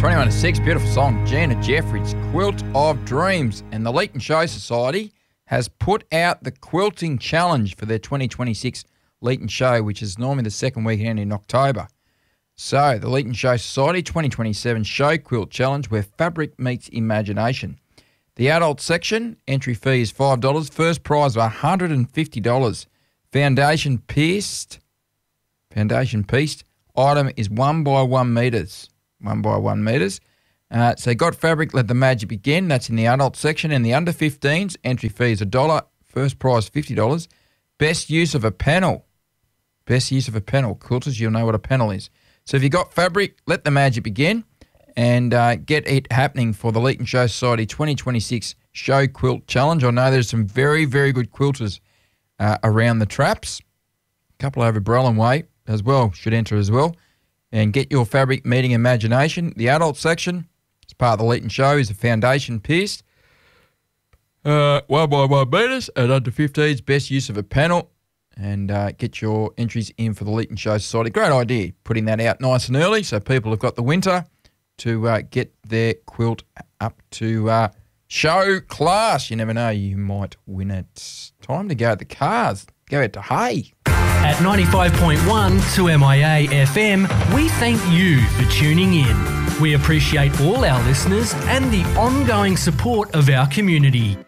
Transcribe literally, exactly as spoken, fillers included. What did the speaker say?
twenty-one to six, beautiful song. Gina Jeffries, Quilt of Dreams. And the Leeton Show Society has put out the Quilting Challenge for their twenty twenty-six Leeton Show, which is normally the second weekend in October. So, the Leeton Show Society twenty twenty-seven Show Quilt Challenge, where fabric meets imagination. The adult section, entry fee is five dollars. First prize of one hundred fifty dollars. Foundation pierced, foundation pieced item is one by one metres. One by one metres. Uh, so got fabric, let the magic begin. That's in the adult section. In the under fifteens, entry fee is a dollar. First prize fifty dollars. Best use of a panel. Best use of a panel. Quilters, you'll know what a panel is. So if you got fabric, let the magic begin and uh, get it happening for the Leeton Show Society twenty twenty-six Show Quilt Challenge. I know there's some very, very good quilters uh, around the traps. A couple over Brellan Way as well should enter as well. And get your fabric meeting imagination. The adult section, as part of the Leeton Show, is a foundation pierced. Uh, one by one metres and under fifteens, best use of a panel. And uh, get your entries in for the Leeton Show Society. Great idea, putting that out nice and early so people have got the winter to uh, get their quilt up to uh, show class. You never know, you might win it. Time to go at the cars. Go out to Hay. At ninety-five point one two M I A F M, we thank you for tuning in. We appreciate all our listeners and the ongoing support of our community.